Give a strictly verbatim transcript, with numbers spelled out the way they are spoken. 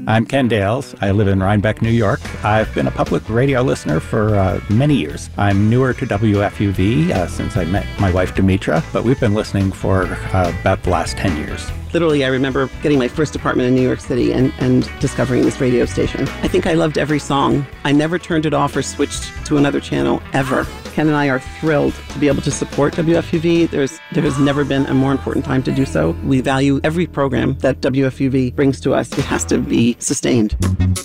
I'm Ken Dales. I live in Rhinebeck, New York. I've been a public radio listener for uh, many years. I'm newer to W F U V uh, since I met my wife, Demetra, but we've been listening for uh, about the last ten years. Literally, I remember getting my first apartment in New York City and, and discovering this radio station. I think I loved every song. I never turned it off or switched to another channel, ever. Ken and I are thrilled to be able to support W F U V. There's, there has never been a more important time to do so. We value every program that W F U V brings to us. It has to be sustained.